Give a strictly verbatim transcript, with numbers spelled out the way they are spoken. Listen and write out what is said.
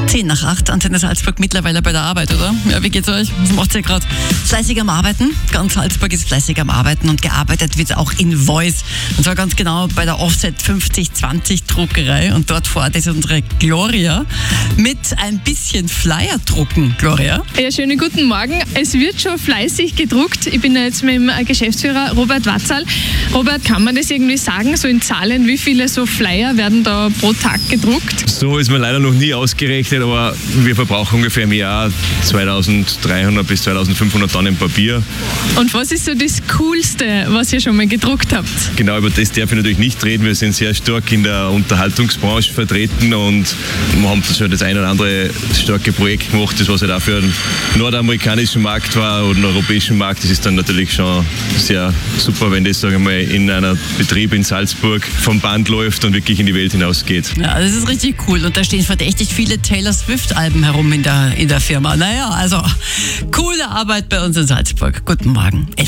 Zehn nach acht, Antenne Salzburg mittlerweile bei der Arbeit, oder? Ja, wie geht's euch? Was macht ihr gerade? Fleißig am Arbeiten. Ganz Salzburg ist fleißig am Arbeiten und gearbeitet wird auch in Voice. Und zwar ganz genau bei der Offset fünfzig zwanzig Druckerei. Und dort vor Ort ist unsere Gloria mit ein bisschen Flyer drucken. Gloria? Ja, schönen guten Morgen. Es wird schon fleißig gedruckt. Ich bin jetzt mit dem Geschäftsführer Robert Watzal. Robert, kann man das irgendwie sagen, so in Zahlen, wie viele so Flyer werden da pro Tag gedruckt? So ist mir leider noch nie ausgerechnet, aber wir verbrauchen ungefähr im Jahr zweitausenddreihundert bis zweitausendfünfhundert Tonnen Papier. Und was ist so das Coolste, was ihr schon mal gedruckt habt? Genau, über das darf ich natürlich nicht reden. Wir sind sehr stark in der Unterhaltungsbranche vertreten und haben schon das eine oder andere starke Projekt gemacht, das was halt auch für den nordamerikanischen Markt war oder den europäischen Markt. Das ist dann natürlich schon sehr super, wenn das, sagen wir mal, in einem Betrieb in Salzburg vom Band läuft und wirklich in die Welt hinausgeht. Ja, das ist richtig cool. Und da stehen verdächtig viele Taylor Swift-Alben herum in der, in der Firma. Naja, also coole Arbeit bei uns in Salzburg. Guten Morgen. elf